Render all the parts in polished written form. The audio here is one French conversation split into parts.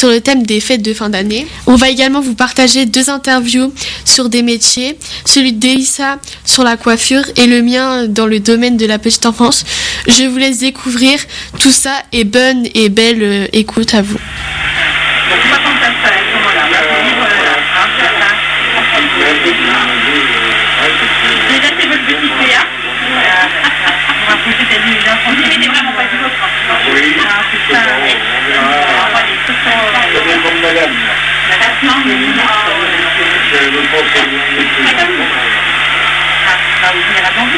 sur le thème des fêtes de fin d'année. On va également vous partager 2 interviews sur des métiers, celui d'Elissa sur la coiffure et le mien dans le domaine de la petite enfance. Je vous laisse découvrir tout ça et bonne et belle écoute à vous. Donc, on va prendre ça à ce moment-là. Déjà, c'est votre petite Léa. On va pousser ta vie d'un centime, mais t'es vraiment pas du vôtre. Oui. C'est ça. Comme madame. Non, mais Je ne pense pas. Vous venez à la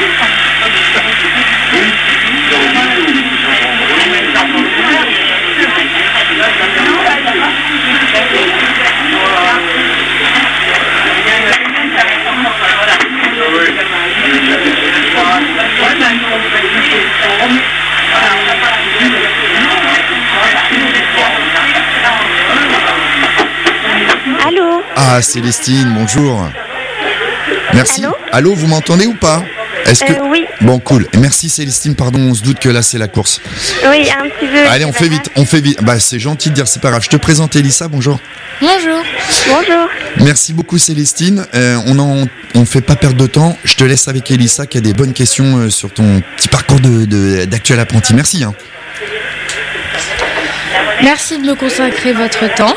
Allô? Ah, Célestine, bonjour. Merci. Allô, vous m'entendez ou pas? Est-ce que... Oui. Bon, cool. Et merci Célestine, pardon, on se doute que là c'est la course. Oui, un petit peu. Allez, on fait vite. Bah, c'est gentil de dire, c'est pas grave. Je te présente Elissa, bonjour. Bonjour. Bonjour. Merci beaucoup Célestine. On fait pas perdre de temps. Je te laisse avec Elissa qui a des bonnes questions sur ton petit parcours d'actuel apprenti. Merci. Merci de me consacrer votre temps.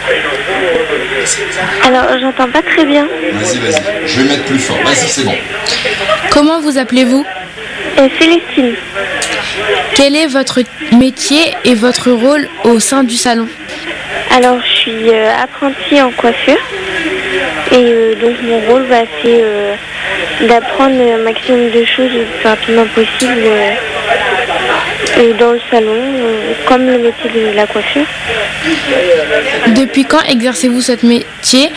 Alors, j'entends pas très bien. Vas-y. Je vais mettre plus fort. Vas-y, c'est bon. Comment vous appelez-vous? Célestine. Quel est votre métier et votre rôle au sein du salon? Alors, je suis apprentie en coiffure. Et donc, mon rôle, c'est d'apprendre un maximum de choses le plus rapidement possible dans le salon, comme le métier de la coiffure. Depuis quand exercez-vous ce métier?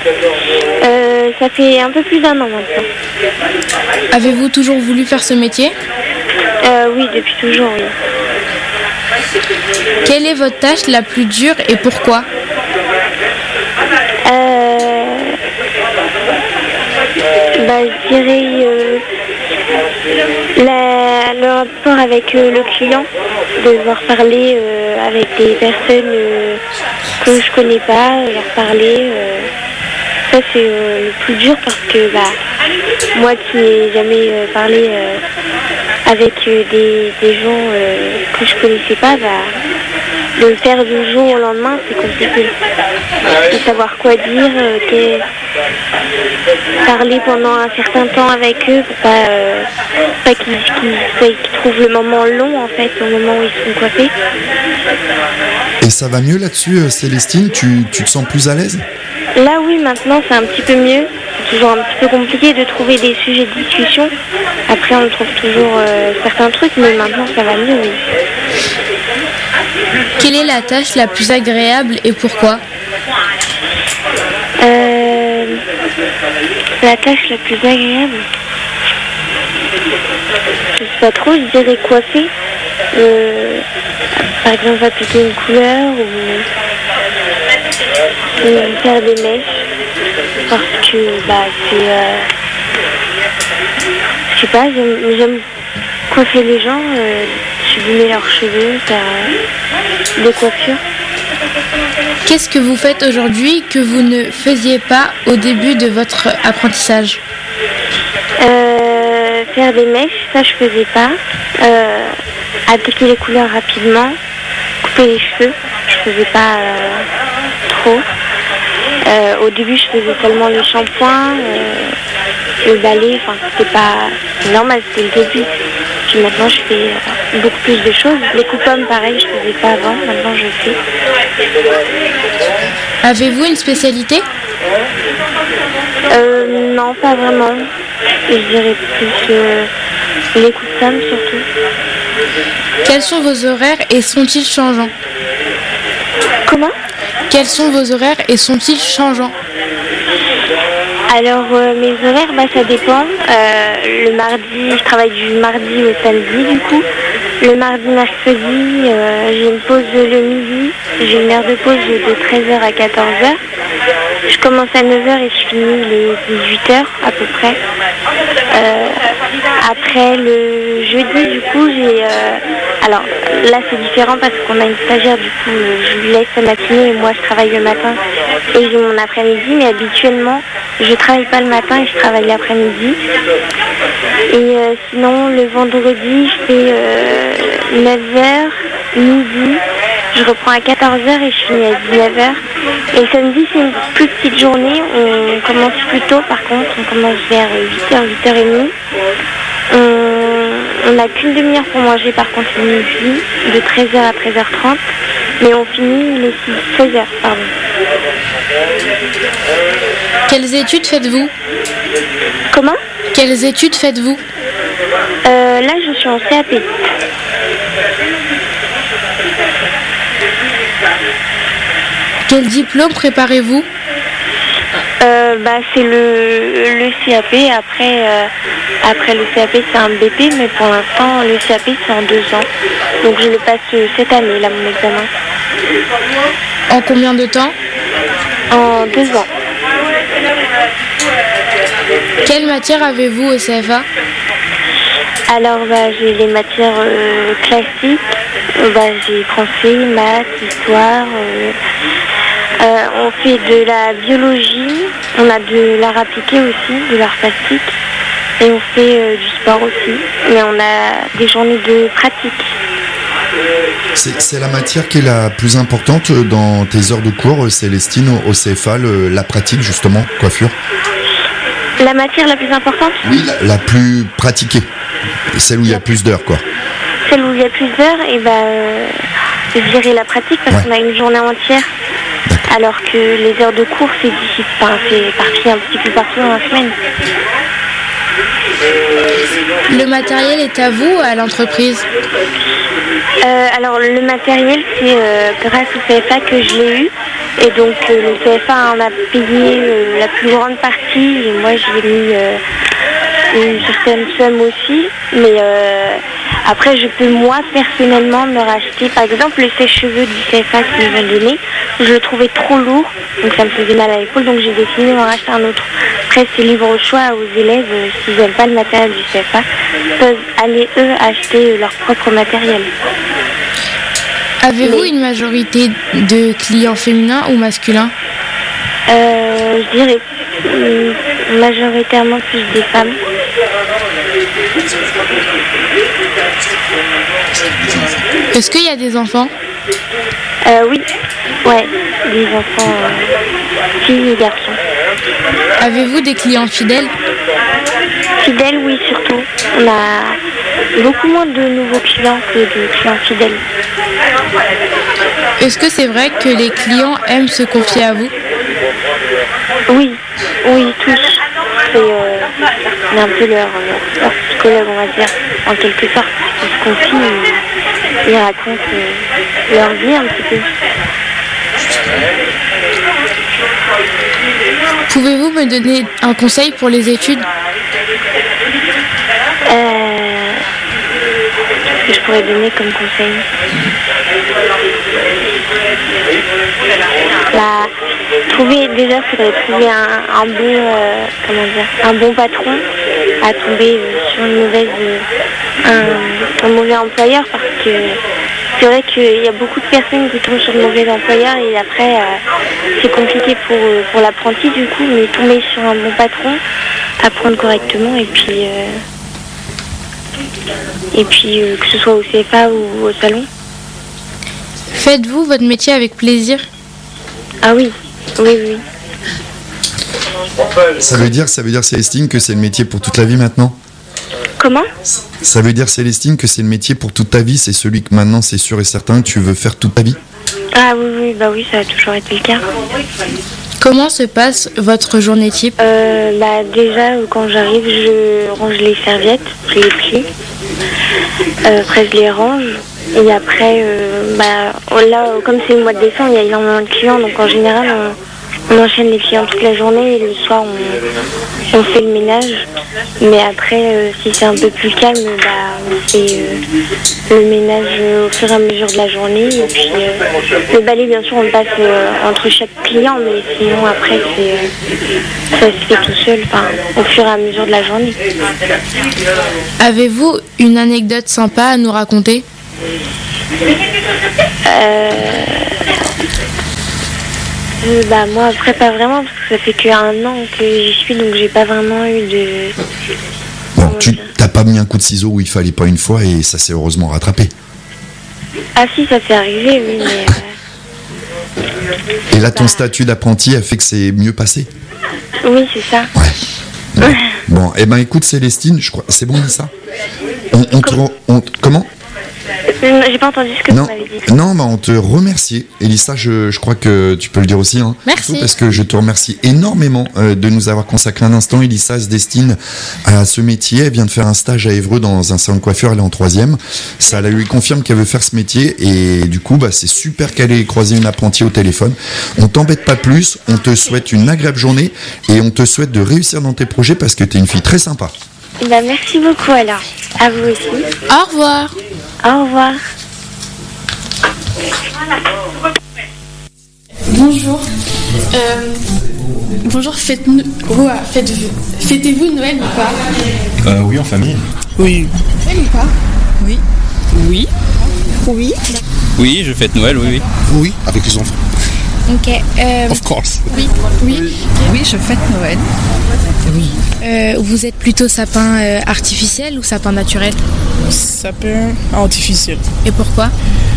Ça fait un peu plus d'1 an maintenant. Avez-vous toujours voulu faire ce métier? Oui, depuis toujours, oui. Quelle est votre tâche la plus dure et pourquoi? Je dirais le rapport avec le client, de devoir parler avec des personnes que je connais pas, leur parler. Ça c'est le plus dur parce que moi qui n'ai jamais parlé avec des gens que je connaissais pas, de le faire du jour au lendemain, c'est compliqué. De savoir quoi dire, parler pendant un certain temps avec eux pour pas qu'ils trouvent le moment long en fait, au moment où ils sont coiffés. Et ça va mieux là-dessus, Célestine? Tu te sens plus à l'aise? Là oui, maintenant c'est un petit peu mieux. C'est toujours un petit peu compliqué de trouver des sujets de discussion. Après on trouve toujours certains trucs, mais maintenant ça va mieux, oui. Quelle est la tâche la plus agréable et pourquoi? La tâche la plus agréable, je sais pas trop, je dirais coiffer. Par exemple, appliquer une couleur ou faire des mèches. Parce que je sais pas, j'aime coiffer les gens, sublimer leurs cheveux, faire des coiffures. Qu'est-ce que vous faites aujourd'hui que vous ne faisiez pas au début de votre apprentissage? Faire des mèches, ça je faisais pas. Appliquer les couleurs rapidement, couper les cheveux, je faisais pas trop. Au début je faisais seulement le shampoing, le balai, c'était pas normal, c'était le début. Puis maintenant je fais beaucoup plus de choses. Les coupe-hommes pareil, je faisais pas avant, maintenant je fais. Avez-vous une spécialité? Non, pas vraiment. Je dirais plus les coupe-hommes surtout. Quels sont vos horaires et sont-ils changeants? Comment? Quels sont vos horaires et sont-ils changeants? Alors mes horaires, ça dépend. Le mardi, je travaille du mardi au samedi du coup. Le mardi, mercredi, j'ai une pause le midi. J'ai une heure de pause de 13h à 14h. Je Je commence à 9h et je finis les 18h à peu près. Après le jeudi, du coup, alors là c'est différent parce qu'on a une stagiaire, du coup je lui laisse sa matinée et moi je travaille le matin et j'ai mon après-midi, mais habituellement je travaille pas le matin et je travaille l'après-midi. Et sinon le vendredi je fais 9h, midi, je reprends à 14h et je finis à 19h. Et samedi c'est une plus petite journée, on commence plus tôt par contre, on commence vers 8h, 8h30. On n'a qu'une demi-heure pour manger par contre le midi, de 13h à 13h30, mais on finit les 16h, pardon. Quelles études faites-vous? Comment? Quelles études faites-vous? Là je suis en CAP. Quel diplôme préparez-vous? C'est le CAP. Après le CAP c'est un BP, mais pour l'instant le CAP c'est en 2 ans. Donc je le passe cette année là, mon examen. En combien de temps? En 2 ans. Quelle matière avez-vous au CFA? Alors j'ai les matières classiques. J'ai français, maths, histoire. On fait de la biologie, on a de l'art appliqué aussi, de l'art plastique, et on fait du sport aussi, mais on a des journées de pratique. C'est la matière qui est la plus importante dans tes heures de cours, Célestine, au CFA, la pratique justement, coiffure? La matière la plus importante? Oui, la plus pratiquée, celle où il y a plus d'heures, quoi. Celle où il y a plus d'heures, je dirais la pratique parce qu'on a une journée entière. Alors que les heures de cours, c'est parti un petit peu partout dans la semaine. Le matériel est à vous ou à l'entreprise? Alors le matériel, c'est grâce au CFA que je l'ai eu. Et donc le CFA en a payé la plus grande partie. Et moi, j'ai mis une certaine somme aussi. Mais après, je peux moi personnellement me racheter. Par exemple, le sèche-cheveux du CFA qu'ils m'ont donné, je le trouvais trop lourd. Donc ça me faisait mal à l'épaule. Donc j'ai décidé d'en racheter un autre. Après, c'est libre au choix aux élèves. S'ils n'aiment pas le matériel du CFA, peuvent aller eux acheter leur propre matériel. Avez-vous une majorité de clients féminins ou masculins? Je dirais majoritairement plus des femmes. Est-ce qu'il y a des enfants? Oui, des enfants, filles et garçons. Avez-vous des clients fidèles? Fidèles, oui, surtout. On a beaucoup moins de nouveaux clients que de clients fidèles. Est-ce que c'est vrai que les clients aiment se confier à vous? Oui, tous. C'est un peu leur psychologue, on va dire, en quelque sorte. Ils se confient, ils racontent leur vie un petit peu. Pouvez-vous me donner un conseil pour les études? Qu'est-ce que je pourrais donner comme conseil? Il faudrait trouver un bon patron à tomber sur un mauvais employeur, parce que c'est vrai qu'il y a beaucoup de personnes qui tombent sur de mauvais employeurs et après c'est compliqué pour l'apprenti du coup, mais tomber sur un bon patron, apprendre correctement et puis que ce soit au CFA ou au salon. Faites-vous votre métier avec plaisir? Ah oui. Ça veut dire Célestine que c'est le métier pour toute la vie maintenant? Comment? Ça veut dire Célestine que c'est le métier pour toute ta vie, c'est celui que maintenant c'est sûr et certain que tu veux faire toute ta vie? Ah oui, ça a toujours été le cas. Comment se passe votre journée type? Déjà quand j'arrive, je range les serviettes, je les plie, après je les range. Et après, là, comme c'est le mois de décembre, il y a énormément de clients, donc en général, On enchaîne les clients toute la journée et le soir on fait le ménage. Mais après, si c'est un peu plus calme, on fait le ménage au fur et à mesure de la journée. Et puis le balai, bien sûr, on le passe entre chaque client, mais sinon après, ça se fait tout seul, au fur et à mesure de la journée. Avez-vous une anecdote sympa à nous raconter ? Moi après pas vraiment parce que ça fait que 1 an que j'y suis, donc j'ai pas vraiment eu de... Bon, tu t'as pas mis un coup de ciseau où il fallait pas une fois et ça s'est heureusement rattrapé. Ah si, ça s'est arrivé, oui, mais... Et là, ton statut d'apprenti a fait que c'est mieux passé ? Oui, c'est ça. Ouais. Bon, écoute Célestine, je crois... C'est bon, Lisa ? Comment ? J'ai pas entendu ce que tu m'avais dit. Non, on te remercie. Elissa, je crois que tu peux le dire aussi. Merci. Surtout parce que je te remercie énormément de nous avoir consacré un instant. Elissa se destine à ce métier. Elle vient de faire un stage à Évreux dans un salon de coiffure. Elle est en 3e. Ça lui confirme qu'elle veut faire ce métier. Et du coup, c'est super qu'elle ait croisé une apprentie au téléphone. On t'embête pas plus. On te souhaite une agréable journée. Et on te souhaite de réussir dans tes projets parce que t'es une fille très sympa. Merci beaucoup alors. À vous aussi. Au revoir. Au revoir. Bonjour. Bonjour, fêtez-vous Noël ou pas ? Oui, en famille. Oui. Noël ou pas ? Oui. Oui. Oui. Oui, je fête Noël, oui. Oui, avec les enfants. Ok. Of course. Oui. Oui, je fête Noël. Oui. Vous êtes plutôt sapin artificiel ou sapin naturel ? Sapin artificiel. Et pourquoi ?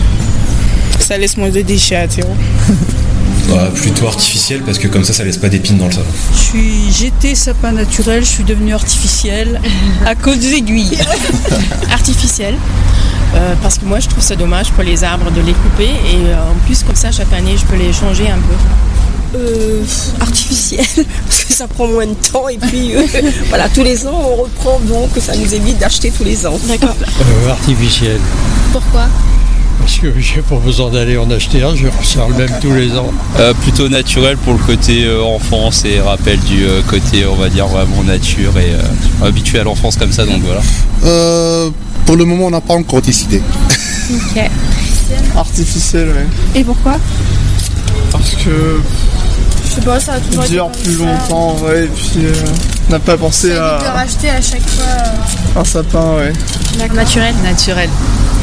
Ça laisse moins de déchets à terre. Plutôt artificiel parce que comme ça laisse pas d'épines dans le sol. J'étais sapin naturel, je suis devenue artificielle à cause des aiguilles. Artificiel. Parce que moi je trouve ça dommage pour les arbres de les couper et en plus comme ça chaque année je peux les changer un peu. Artificiel, parce que ça prend moins de temps et puis voilà, tous les ans on reprend, donc ça nous évite d'acheter tous les ans. D'accord. Artificiel. Pourquoi ? Parce que j'ai pas besoin d'aller en acheter un, je ressors le même tous les ans. Plutôt naturel pour le côté enfance et rappel du côté, on va dire, vraiment nature et habitué à l'enfance comme ça, donc voilà. Pour le moment, on n'a pas encore décidé. Ok. Artificiel, ouais. Et pourquoi ? Parce que Je sais pas, ça a toujours été dure comme plus ça. longtemps, ouais, et puis on n'a pas pensé à de racheter à chaque fois. un sapin, ouais. Naturel. Naturel. Pourquoi ?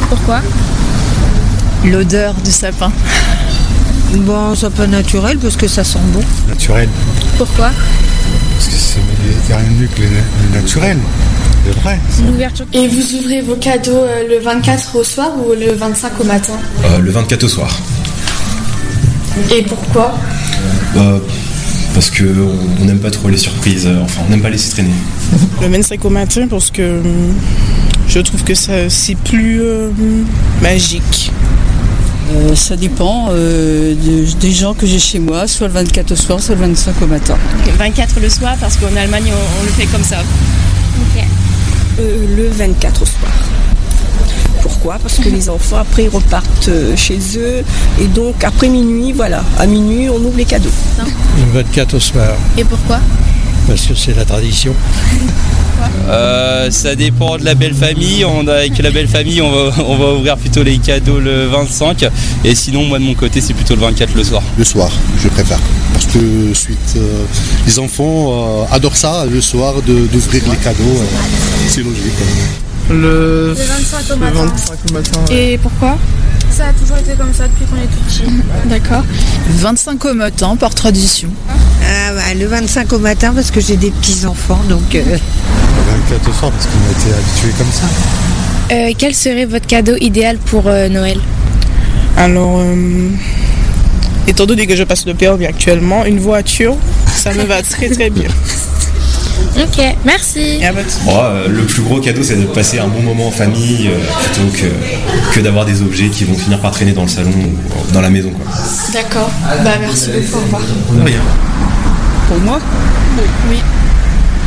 L'odeur du sapin. Bon, sapin naturel parce que ça sent bon. Naturel. Pourquoi ? Parce que il n'y a rien de mieux que le naturel. C'est vrai. L'ouverture. Et vous ouvrez vos cadeaux le 24 au soir ou le 25 au matin ? Le 24 au soir. Et pourquoi ? Parce que on n'aime pas trop les surprises, on n'aime pas laisser traîner. Le 25 au matin parce que je trouve que c'est plus magique. Ça dépend des gens que j'ai chez moi, soit le 24 au soir, soit le 25 au matin. Le 24 le soir parce qu'en Allemagne on le fait comme ça. Ok. Le 24 au soir. Pourquoi ? Parce que les enfants après ils repartent chez eux et donc après minuit, voilà, à minuit on ouvre les cadeaux. Le 24 au soir. Et pourquoi ? Parce que c'est la tradition. Ça dépend de la belle famille. Avec la belle famille, on va ouvrir plutôt les cadeaux le 25. Et sinon, moi de mon côté, c'est plutôt le 24 le soir. Le soir, je préfère. Parce que les enfants adorent ça, le soir, d'ouvrir les cadeaux. C'est logique. Le 25 au matin. 25 au matin. Et pourquoi ? Ça a toujours été comme ça depuis qu'on est tout petit. D'accord. 25 au matin par tradition. Le 25 au matin parce que j'ai des petits-enfants, donc... Le 24 au soir parce qu'on a été habitués comme ça. Quel serait votre cadeau idéal pour Noël ? Alors, étant donné que je passe le permis actuellement, une voiture, ça me va très très bien. Ok, merci. Le plus gros cadeau, c'est de passer un bon moment en famille plutôt que d'avoir des objets qui vont finir par traîner dans le salon ou dans la maison, quoi. D'accord. Merci beaucoup. Au revoir. Rien. Pour moi ? Oui.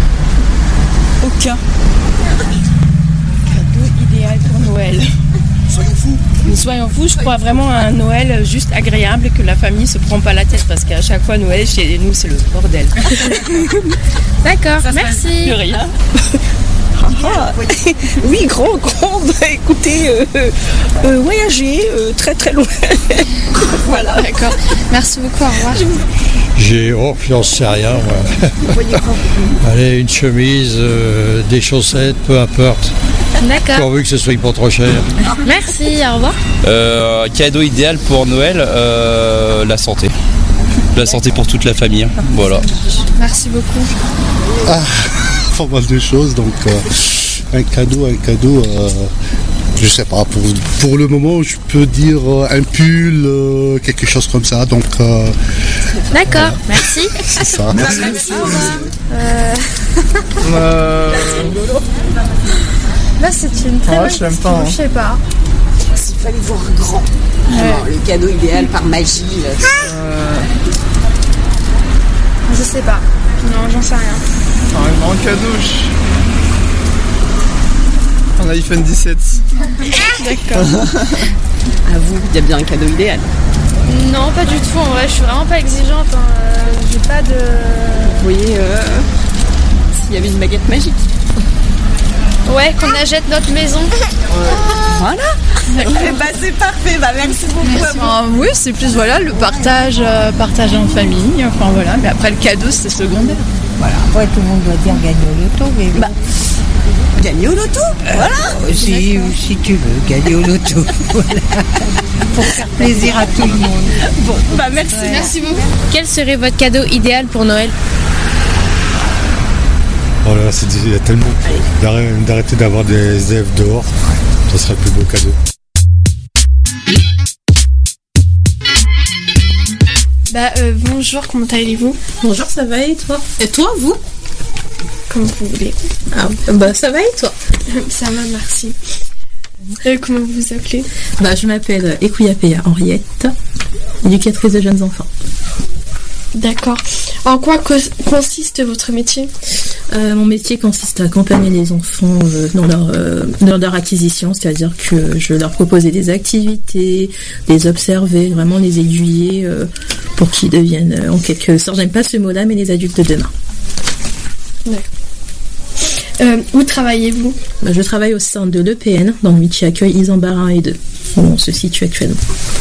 Aucun. Cadeau idéal pour Noël. Soyons fous, je crois vraiment à un Noël juste agréable et que la famille se prend pas la tête parce qu'à chaque fois Noël chez nous c'est le bordel. D'accord, merci. De rien. Oui, grand. Écoutez, voyager très très loin. Voilà. D'accord. Merci beaucoup, au revoir. J'en sais rien, moi. Allez, une chemise, des chaussettes, peu importe. D'accord. Pourvu que ce soit pas trop cher. Merci, au revoir. Cadeau idéal pour Noël, la santé. La santé pour toute la famille, voilà. Merci beaucoup. Pas mal de choses, donc un cadeau, je sais pas, pour le moment je peux dire un pull, quelque chose comme ça, donc d'accord, merci. C'est ça. Merci. Là c'est une très bonne question, je sais pas. S'il fallait voir grand, le cadeau idéal par magie. Je sais pas, non j'en sais rien. Un grand cadeau. Un iPhone 17. D'accord. À vous, il y a bien un cadeau idéal. Non, pas du tout. En vrai, je suis vraiment pas exigeante. J'ai pas de. Vous voyez, s'il y avait une baguette magique. Ouais, qu'on achète notre maison. Voilà. C'est parfait. Merci beaucoup. Oui, c'est plus le partage en famille. Enfin voilà. Mais après le cadeau, c'est secondaire. Voilà. Après, tout le monde doit dire gagner au loto, mais gagner au loto, voilà. Si tu veux, gagner au loto. Voilà. Pour faire plaisir à tout le monde. Bon, merci. Ouais. Merci beaucoup. Quel serait votre cadeau idéal pour Noël? Oh là, il y a tellement. D'arrêter d'avoir des élèves dehors, ça serait le plus beau cadeau. Bonjour, comment allez-vous? Bonjour, ça va et toi? Et toi, vous? Comme vous voulez. Ça va et toi? Ça va, merci. Comment vous vous appelez? Je m'appelle Ekuyapea Henriette, éducatrice de jeunes enfants. D'accord. En quoi consiste votre métier? Mon métier consiste à accompagner les enfants dans leur acquisition, c'est-à-dire que je leur proposais des activités, les observer, vraiment les aiguiller pour qu'ils deviennent en quelque sorte, j'aime pas ce mot-là, mais les adultes de demain. D'accord. Où travaillez-vous? Je travaille au sein de l'EPN, dans le multi-accueil Isambard 1 et 2, où on se situe actuellement.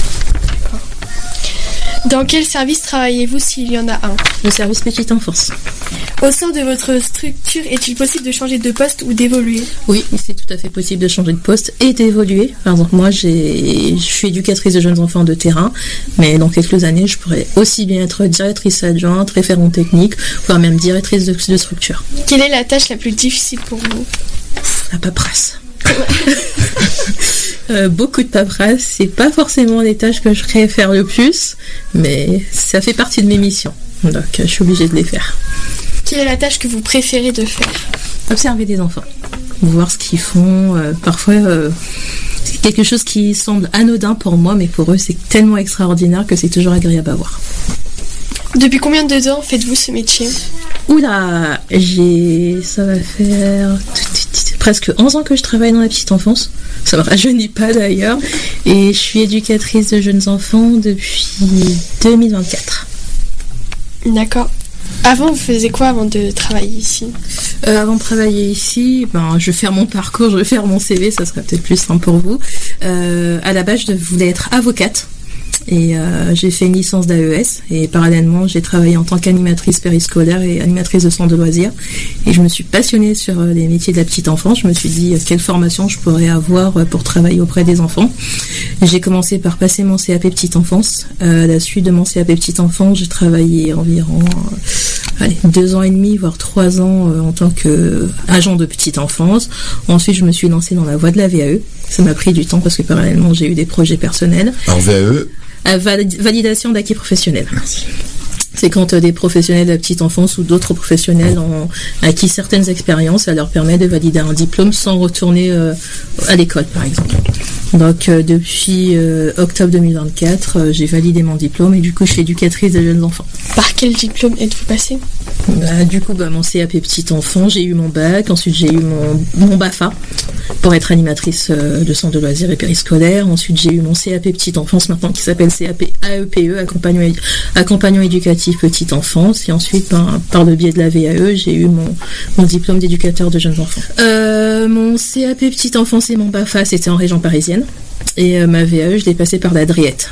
Dans quel service travaillez-vous s'il y en a un? Le service petite enfance. Au sein de votre structure, est-il possible de changer de poste ou d'évoluer? Oui, c'est tout à fait possible de changer de poste et d'évoluer. Par exemple, moi, je suis éducatrice de jeunes enfants de terrain, mais dans quelques années, je pourrais aussi bien être directrice adjointe, référente technique, voire même directrice de structure. Quelle est la tâche la plus difficile pour vous? La paperasse. Beaucoup de paperasse, c'est pas forcément les tâches que je préfère le plus, mais ça fait partie de mes missions, donc je suis obligée de les faire. Quelle est la tâche que vous préférez de faire? Observer des enfants, voir ce qu'ils font. Parfois, c'est quelque chose qui semble anodin pour moi, mais pour eux, c'est tellement extraordinaire que c'est toujours agréable à voir. Depuis combien de temps faites-vous ce métier? Oula, ça va faire presque 11 ans que je travaille dans la petite enfance. Ça me rajeunit pas d'ailleurs. Et je suis éducatrice de jeunes enfants depuis 2024. D'accord. Avant, vous faisiez quoi avant de travailler ici? Avant de travailler ici, je vais faire mon parcours, je vais faire mon CV, ça serait peut-être plus simple pour vous. À la base, je voulais être avocate. Et j'ai fait une licence d'AES et parallèlement j'ai travaillé en tant qu'animatrice périscolaire et animatrice de centre de loisirs et je me suis passionnée sur les métiers de la petite enfance. Je me suis dit quelle formation je pourrais avoir pour travailler auprès des enfants. J'ai commencé par passer mon CAP petite enfance. À la suite de mon CAP petite enfance, j'ai travaillé environ 2 ans et demi voire 3 ans en tant qu'agent de petite enfance. Ensuite je me suis lancée dans la voie de la VAE. Ça m'a pris du temps parce que parallèlement j'ai eu des projets personnels. Alors VAE, validation d'acquis professionnel. Merci. C'est quand des professionnels de la petite enfance ou d'autres professionnels ont acquis certaines expériences, ça leur permet de valider un diplôme sans retourner à l'école, par exemple. Donc depuis octobre 2024, j'ai validé mon diplôme et du coup je suis éducatrice de jeunes enfants. Par quel diplôme êtes-vous passée ? Du coup mon CAP petit enfant, j'ai eu mon bac, ensuite j'ai eu mon BAFA pour être animatrice de centre de loisirs et périscolaire. Ensuite j'ai eu mon CAP petite enfance maintenant qui s'appelle CAP AEPE, accompagnant éducatif petite enfance. Et ensuite par le biais de la VAE, j'ai eu mon diplôme d'éducateur de jeunes enfants. Mon CAP petite enfance et mon BAFA c'était en région parisienne. Et ma VAE, je l'ai passée par la Driette.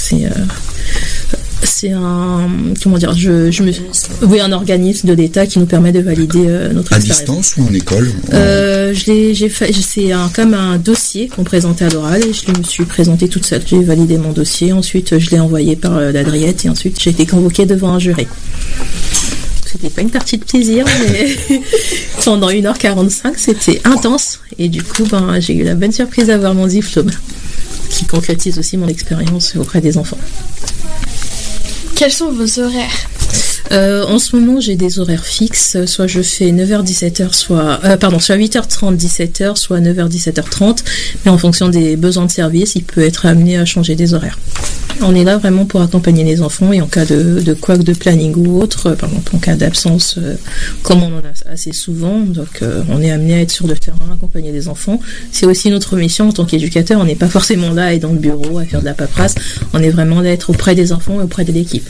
C'est un, comment dire, un organisme de l'État qui nous permet de valider notre expérience. À distance ou en école? C'est comme un dossier qu'on présentait à l'oral et je me suis présentée toute seule. J'ai validé mon dossier, ensuite je l'ai envoyé par la Driette et ensuite j'ai été convoquée devant un jury. C'était pas une partie de plaisir, mais pendant 1h45, c'était intense. Et du coup, j'ai eu la bonne surprise d'avoir mon diplôme, qui concrétise aussi mon expérience auprès des enfants. Quels sont vos horaires ? En ce moment, j'ai des horaires fixes. Soit je fais 9h-17h, soit 8h30, 17h, soit 9h, 17h30. Mais en fonction des besoins de service, il peut être amené à changer des horaires. On est là vraiment pour accompagner les enfants et en cas de couac de planning ou autre, par exemple en cas d'absence, comme on en a assez souvent, donc on est amené à être sur le terrain, accompagner les enfants. C'est aussi notre mission en tant qu'éducateur, on n'est pas forcément là à être dans le bureau, à faire de la paperasse, on est vraiment là à être auprès des enfants et auprès de l'équipe.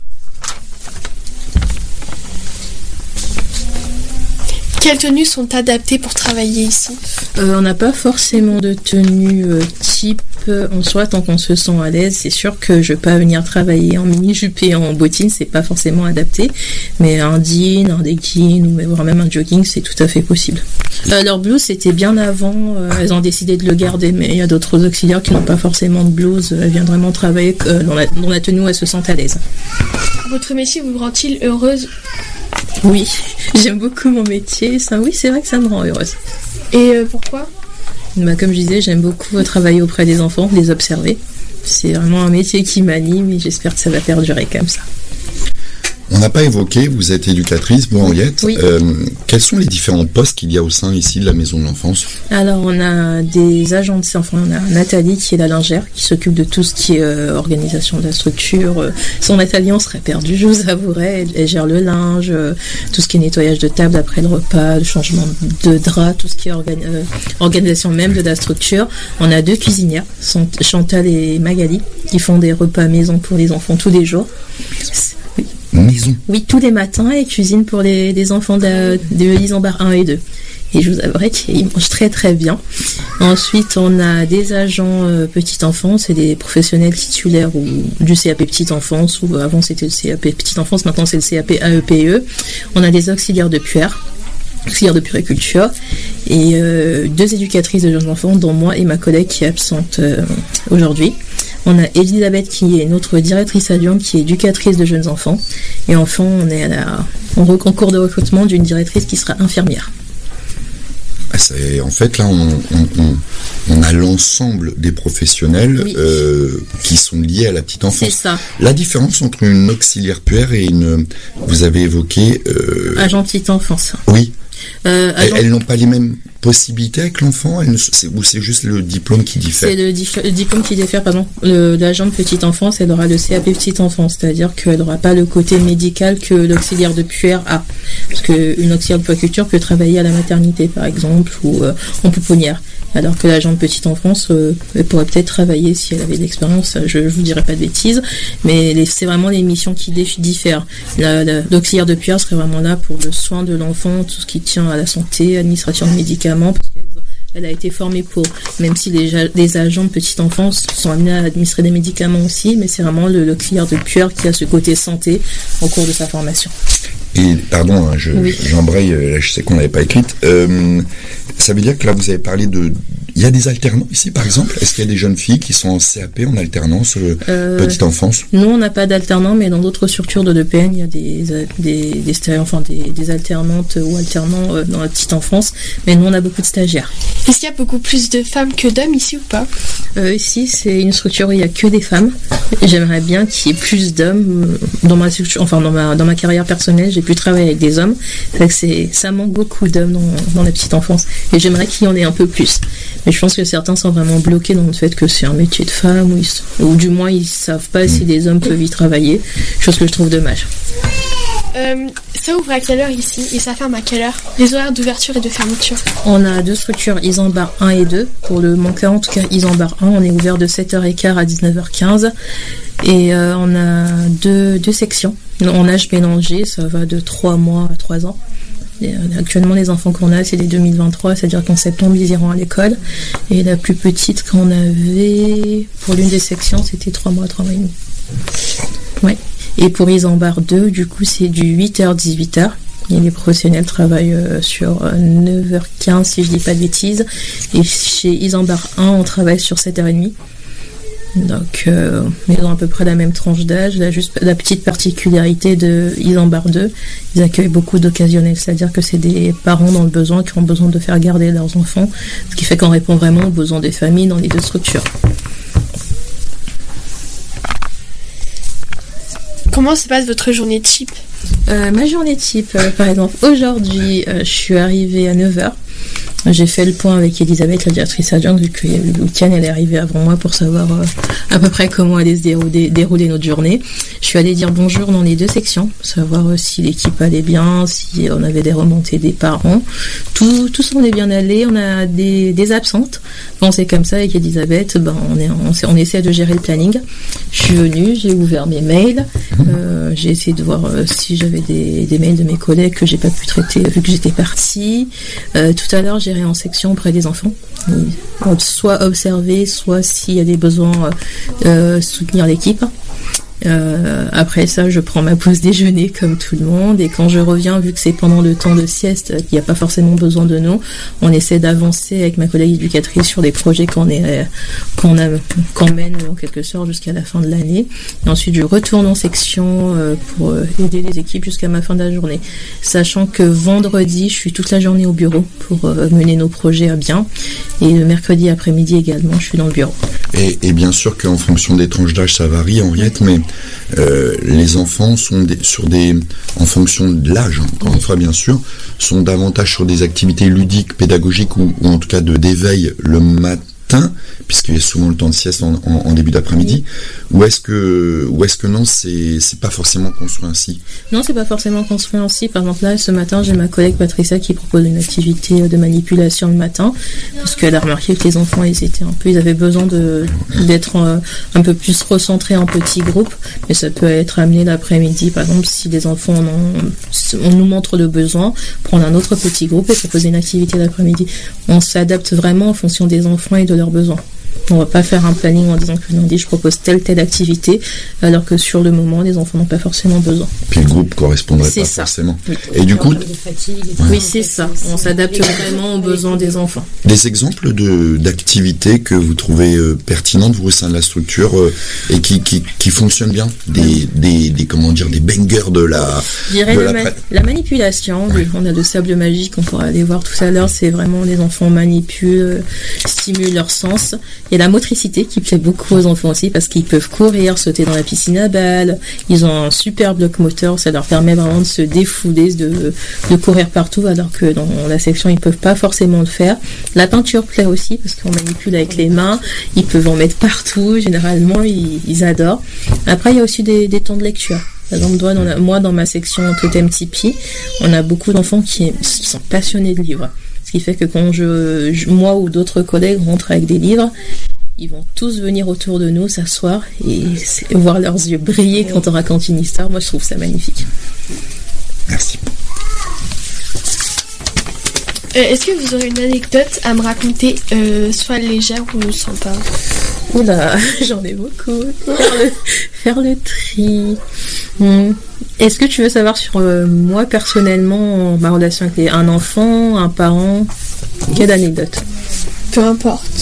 Quelles tenues sont adaptées pour travailler ici ? On n'a pas forcément de tenue type en soi, tant qu'on se sent à l'aise. C'est sûr que je ne vais pas venir travailler en mini-jupe et en bottines, c'est pas forcément adapté. Mais un jean, un legging ou voire même un jogging, c'est tout à fait possible. Leur blouse, c'était bien avant. Elles ont décidé de le garder, mais il y a d'autres auxiliaires qui n'ont pas forcément de blouse. Elles viennent vraiment travailler dans la tenue où elles se sentent à l'aise. Votre métier vous rend-il heureuse ? Oui, j'aime beaucoup mon métier. Oui, c'est vrai que ça me rend heureuse. Et pourquoi ? Comme je disais, j'aime beaucoup travailler auprès des enfants, les observer. C'est vraiment un métier qui m'anime et j'espère que ça va perdurer comme ça. On n'a pas évoqué, vous êtes éducatrice, vous Henriette. Oui. Quels sont les différents postes qu'il y a au sein ici de la maison de l'enfance ? Alors on a des agents de enfants, on a Nathalie qui est la lingère, qui s'occupe de tout ce qui est organisation de la structure. Sans Nathalie on serait perdu, je vous avouerai. Elle gère le linge, tout ce qui est nettoyage de table après le repas, le changement de drap, tout ce qui est organisation même de la structure. On a 2 cuisinières, Chantal et Magali, qui font des repas maison pour les enfants tous les jours. Maison. Oui, tous les matins, et cuisine pour les enfants de Isambard 1 et 2. Et je vous avouerai qu'ils mangent très très bien. Ensuite, on a des agents petite enfance, c'est des professionnels titulaires du CAP petite enfance, ou avant c'était le CAP petite enfance, maintenant c'est le CAP AEPE. On a des auxiliaires de puériculture, et 2 éducatrices de jeunes enfants, dont moi et ma collègue qui est absente aujourd'hui. On a Elisabeth qui est notre directrice adjointe, qui est éducatrice de jeunes enfants. Et enfin, on est en concours de recrutement d'une directrice qui sera infirmière. En fait, là, on a l'ensemble des professionnels qui sont liés à la petite enfance. C'est ça. La différence entre une auxiliaire puère et vous avez évoqué... agent petite enfance. Oui. Elles n'ont pas les mêmes possibilités avec l'enfant, ou c'est juste le diplôme qui diffère? C'est le diplôme qui diffère, pardon. L'agent de petite enfance, elle aura le CAP petite enfance, c'est-à-dire qu'elle n'aura pas le côté médical que l'auxiliaire de puère a. Parce qu'une auxiliaire de puériculture peut travailler à la maternité, par exemple, ou en pouponnière. Alors que l'agent de petite enfance, elle pourrait peut-être travailler si elle avait de l'expérience, je ne vous dirai pas de bêtises, mais c'est vraiment les missions qui diffèrent. L'auxiliaire de puère serait vraiment là pour le soin de l'enfant, tout ce qui tient à la santé, administration de médicaments, parce qu'elle a été formée pour, même si les agents de petite enfance sont amenés à administrer des médicaments aussi, mais c'est vraiment l'auxiliaire de puère qui a ce côté santé au cours de sa formation. Et pardon, j'embraye, là, je sais qu'on l'avait pas écrite. Ça veut dire que là, vous avez parlé de... Il y a des alternants ici, par exemple? Est-ce qu'il y a des jeunes filles qui sont en CAP, en alternance, petite enfance? Nous, on n'a pas d'alternants, mais dans d'autres structures de l'EPN, il y a des alternantes ou alternants dans la petite enfance. Mais nous, on a beaucoup de stagiaires. Est-ce qu'il y a beaucoup plus de femmes que d'hommes ici ou pas? Ici, c'est une structure où il n'y a que des femmes. J'aimerais bien qu'il y ait plus d'hommes. Dans ma carrière personnelle, j'ai pu travailler avec des hommes. Ça manque beaucoup d'hommes dans la petite enfance. Et j'aimerais qu'il y en ait un peu plus. Mais je pense que certains sont vraiment bloqués dans le fait que c'est un métier de femme, ou du moins ils savent pas si des hommes peuvent y travailler, chose que je trouve dommage. Ça ouvre à quelle heure ici et ça ferme à quelle heure? Les horaires d'ouverture et de fermeture? On a 2 structures, Isambard 1 et 2. Pour le Manqueur, en tout cas Isambard 1, on est ouvert de 7h15 à 19h15. Et on a deux sections. En âge mélangé, ça va de 3 mois à 3 ans. Et actuellement, les enfants qu'on a, c'est les 2023, c'est-à-dire qu'en septembre, ils iront à l'école. Et la plus petite qu'on avait, pour l'une des sections, c'était 3 mois, 3 mois et demi. Ouais. Et pour Isambard 2, du coup, c'est du 8h-18h. Et les professionnels travaillent sur 9h15, si je dis pas de bêtises. Et chez Isambard 1, on travaille sur 7h30. Donc, ils ont à peu près la même tranche d'âge. Là, juste la petite particularité de Isambard 2, ils accueillent beaucoup d'occasionnels. C'est-à-dire que c'est des parents dans le besoin qui ont besoin de faire garder leurs enfants. Ce qui fait qu'on répond vraiment aux besoins des familles dans les 2 structures. Comment se passe votre journée type? Ma journée type, par exemple, aujourd'hui, je suis arrivée à 9h. J'ai fait le point avec Elisabeth, la directrice adjointe, vu que le week-end, elle est arrivée avant moi pour savoir à peu près comment allait se dérouler notre journée. Je suis allée dire bonjour dans les 2 sections, savoir si l'équipe allait bien, si on avait des remontées des parents. Tout semblait bien aller. On a des absentes. Bon, c'est comme ça avec Elisabeth, on essaie de gérer le planning. Je suis venue, j'ai ouvert mes mails, j'ai essayé de voir si j'avais des mails de mes collègues que j'ai pas pu traiter vu que j'étais partie. Tout à l'heure, j'irai en section auprès des enfants, soit observer, soit s'il y a des besoins, soutenir l'équipe. Après ça, je prends ma pause déjeuner comme tout le monde, et quand je reviens, vu que c'est pendant le temps de sieste, qu'il n'y a pas forcément besoin de nous, on essaie d'avancer avec ma collègue éducatrice sur des projets qu'on mène en quelque sorte jusqu'à la fin de l'année. Et ensuite, je retourne en section pour aider les équipes jusqu'à ma fin de la journée, sachant que vendredi, je suis toute la journée au bureau pour mener nos projets à bien, et le mercredi après-midi également, je suis dans le bureau. Et bien sûr qu'en fonction des tranches d'âge, ça varie, Henriette, mais les enfants sont en fonction de l'âge, encore une fois bien sûr, sont davantage sur des activités ludiques, pédagogiques ou en tout cas d'éveil le matin, puisqu'il y a souvent le temps de sieste en début d'après-midi, ou est-ce que non, c'est pas forcément construit ainsi? Non, c'est pas forcément construit ainsi. Par exemple, là, ce matin, j'ai ma collègue Patricia qui propose une activité de manipulation le matin, parce qu'elle a remarqué que les enfants, ils avaient besoin d'être un peu plus recentrés en petits groupes, mais ça peut être amené l'après-midi. Par exemple, si les enfants on nous montre le besoin, prendre un autre petit groupe et proposer une activité l'après-midi. On s'adapte vraiment en fonction des enfants et de leurs besoins. On va pas faire un planning en disant que lundi je propose telle activité, alors que sur le moment les enfants n'ont pas forcément besoin. Puis le groupe correspondrait pas forcément. Oui. Et du coup, oui, c'est ça. On s'adapte vraiment aux besoins des enfants. Des exemples d'activités que vous trouvez pertinentes vous au sein de la structure et qui fonctionnent bien, des bangers de la. Je dirais la manipulation. Oui. On a le sable magique, on pourra aller voir tout à l'heure. C'est vraiment les enfants manipulent, stimulent leur sens. Il y a la motricité qui plaît beaucoup aux enfants aussi parce qu'ils peuvent courir, sauter dans la piscine à balles. Ils ont un super bloc moteur, ça leur permet vraiment de se défouler, de courir partout, alors que dans la section ils peuvent pas forcément le faire. La peinture plaît aussi parce qu'on manipule avec les mains, ils peuvent en mettre partout, généralement ils adorent. Après il y a aussi des temps de lecture. Par exemple, moi dans ma section Totem Tipeee, on a beaucoup d'enfants qui sont passionnés de livres. Ce qui fait que quand moi ou d'autres collègues rentrent avec des livres, ils vont tous venir autour de nous, s'asseoir et voir leurs yeux briller quand on raconte une histoire. Moi, je trouve ça magnifique. Merci. Est-ce que vous aurez une anecdote à me raconter, soit légère ou sympa? Oula, j'en ai beaucoup. Faire le tri. Est-ce que tu veux savoir sur moi personnellement, ma relation avec un enfant, un parent? Quelle anecdote? Peu importe.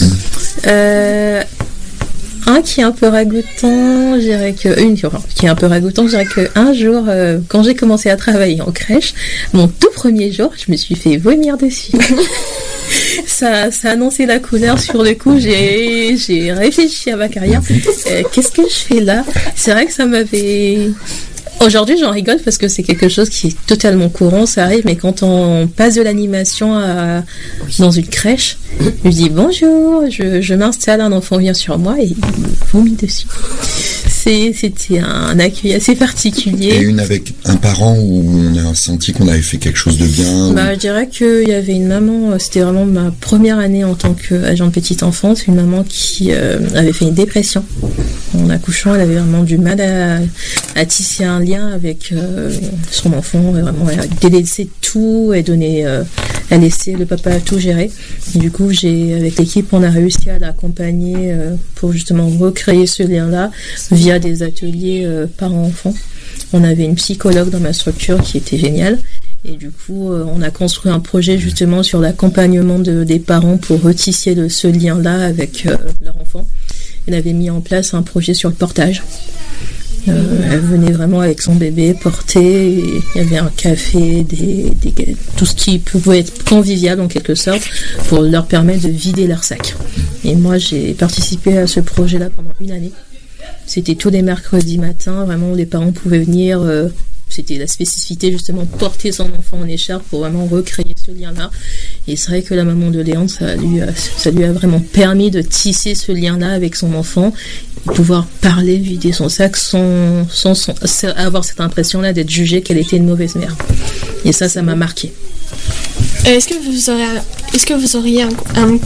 Un qui est un peu ragoûtant, je dirais que un jour, quand j'ai commencé à travailler en crèche, mon tout premier jour, je me suis fait vomir dessus. Ça annonçait la couleur sur le coup. J'ai réfléchi à ma carrière. Qu'est-ce que je fais là? C'est vrai que ça m'avait Aujourd'hui, j'en rigole parce que c'est quelque chose qui est totalement courant, ça arrive, mais quand on passe de l'animation dans une crèche, je dis bonjour, je m'installe, un enfant vient sur moi et il me vomit dessus. C'était un accueil assez particulier. Et une avec un parent où on a senti qu'on avait fait quelque chose de bien. Je dirais qu'il y avait une maman, c'était vraiment ma première année en tant qu'agent de petite enfance, une maman qui avait fait une dépression. En accouchant, elle avait vraiment du mal à tisser un lien avec son enfant. Vraiment, elle délaissait tout, elle laissait le papa tout gérer. Et du coup, avec l'équipe, on a réussi à l'accompagner pour justement recréer ce lien-là via des ateliers parents-enfants. On avait une psychologue dans ma structure qui était géniale. Et du coup, on a construit un projet justement sur l'accompagnement des parents pour retisser ce lien-là avec leur enfant. Elle avait mis en place un projet sur le portage. Elle venait vraiment avec son bébé porté. Il y avait un café, tout ce qui pouvait être convivial en quelque sorte pour leur permettre de vider leur sac. Et moi, j'ai participé à ce projet-là pendant une année. C'était tous les mercredis matins, vraiment où les parents pouvaient venir. C'était la spécificité justement, porter son enfant en écharpe pour vraiment recréer ce lien-là. Et c'est vrai que la maman de Léandre, ça lui a vraiment permis de tisser ce lien-là avec son enfant, pouvoir parler, vider son sac sans avoir cette impression-là d'être jugée qu'elle était une mauvaise mère. Et ça m'a marqué. Est-ce que vous auriez un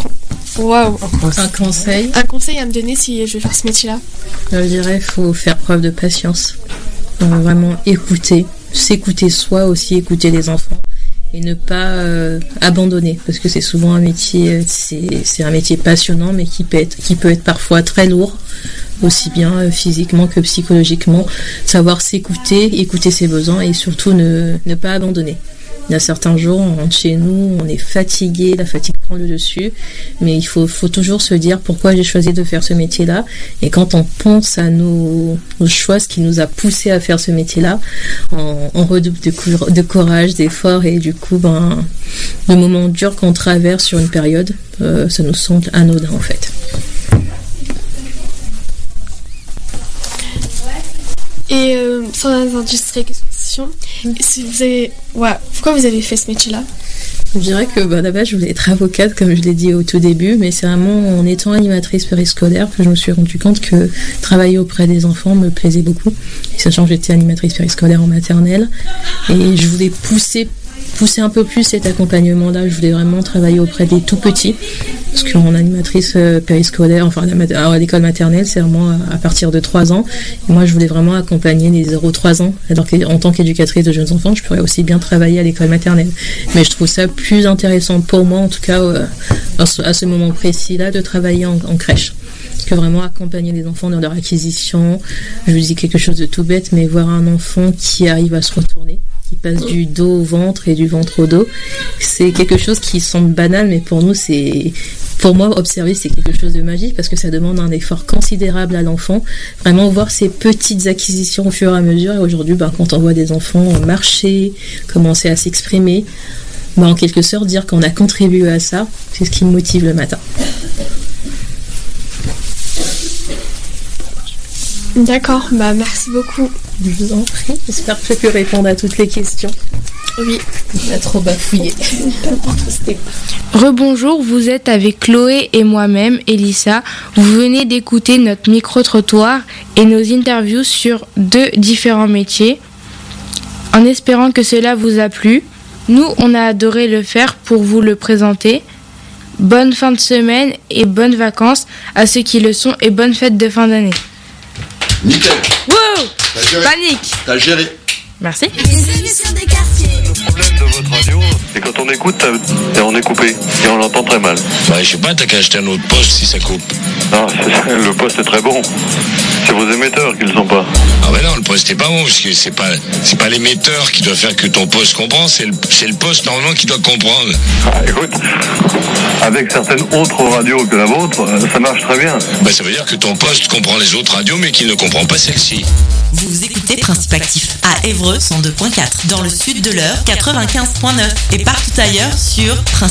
conseil à me donner si je veux faire ce métier-là? Je dirais qu'il faut faire preuve de patience. Vraiment s'écouter soi aussi, écouter les enfants et ne pas abandonner, parce que c'est souvent un métier, c'est un métier passionnant mais qui peut être parfois très lourd, aussi bien physiquement que psychologiquement. Savoir s'écouter, écouter ses besoins et surtout ne pas abandonner. Il y a certains jours, on rentre chez nous, on est fatigué, la fatigue prend le dessus, mais il faut toujours se dire pourquoi j'ai choisi de faire ce métier-là. Et quand on pense à nos choix, ce qui nous a poussé à faire ce métier-là, on redouble de courage, d'effort, et du coup, le moment dur qu'on traverse sur une période, ça nous semble anodin en fait. Et sans indiscrétion, pourquoi vous avez fait ce métier-là? Je dirais que d'abord je voulais être avocate, comme je l'ai dit au tout début, mais c'est vraiment en étant animatrice périscolaire que je me suis rendu compte que travailler auprès des enfants me plaisait beaucoup, sachant que j'étais animatrice périscolaire en maternelle, et je voulais pousser un peu plus cet accompagnement-là. Je voulais vraiment travailler auprès des tout petits, parce qu'en animatrice périscolaire, à l'école maternelle, c'est vraiment à partir de 3 ans. Et moi, je voulais vraiment accompagner les 0-3 ans. Alors qu'en tant qu'éducatrice de jeunes enfants, je pourrais aussi bien travailler à l'école maternelle. Mais je trouve ça plus intéressant pour moi, en tout cas, à ce moment précis-là, de travailler en crèche, que vraiment accompagner les enfants dans leur acquisition. Je vous dis quelque chose de tout bête, mais voir un enfant qui arrive à se retourner, qui passe du dos au ventre et du ventre au dos, c'est quelque chose qui semble banal, mais pour moi, observer, c'est quelque chose de magique, parce que ça demande un effort considérable à l'enfant. Vraiment voir ces petites acquisitions au fur et à mesure. Et aujourd'hui, quand on voit des enfants marcher, commencer à s'exprimer, en quelque sorte, dire qu'on a contribué à ça, c'est ce qui me motive le matin. D'accord, merci beaucoup. Je vous en prie, j'espère que j'ai pu répondre à toutes les questions. Oui. On a trop bafouillé. Rebonjour, vous êtes avec Chloé et moi-même, Elissa. Vous venez d'écouter notre micro-trottoir et nos interviews sur 2 différents métiers. En espérant que cela vous a plu, nous, on a adoré le faire pour vous le présenter. Bonne fin de semaine et bonnes vacances à ceux qui le sont, et bonne fête de fin d'année. Nickel. Wow. Panique. T'as géré. Merci. Le problème de votre radio, c'est quand on écoute et on est coupé et on l'entend très mal. Je sais pas, t'as qu'à acheter un autre poste si ça coupe. Non, le poste est très bon. C'est vos émetteurs qui le sont pas. Ah non, le poste est pas bon, parce que c'est pas l'émetteur qui doit faire que ton poste comprend, c'est le poste normalement qui doit comprendre. Écoute, avec certaines autres radios que la vôtre, ça marche très bien. Ça veut dire que ton poste comprend les autres radios, mais qu'il ne comprend pas celle-ci. Vous écoutez Principe Actif à Évreux 102.4, dans le sud de l'Eure 95.9 et partout ailleurs sur Principe